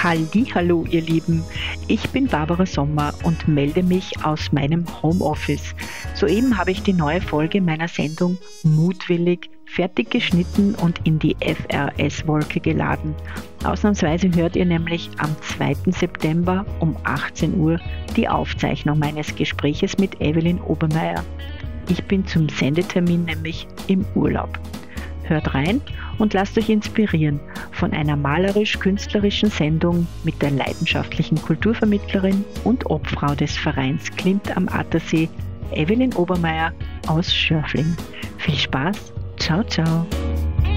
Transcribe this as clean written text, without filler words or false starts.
Hallihallo, ihr Lieben. Ich bin Barbara Sommer und melde mich aus meinem Homeoffice. Soeben habe ich die neue Folge meiner Sendung Mutwillig fertig geschnitten und in die FRS-Wolke geladen. Ausnahmsweise hört ihr nämlich am 2. September um 18 Uhr die Aufzeichnung meines Gespräches mit Evelyn Obermeier. Ich bin zum Sendetermin nämlich im Urlaub. Hört rein und lasst euch inspirieren von einer malerisch-künstlerischen Sendung mit der leidenschaftlichen Kulturvermittlerin und Obfrau des Vereins Klimt am Attersee, Evelyn Obermeier aus Schörfling. Viel Spaß, ciao, ciao.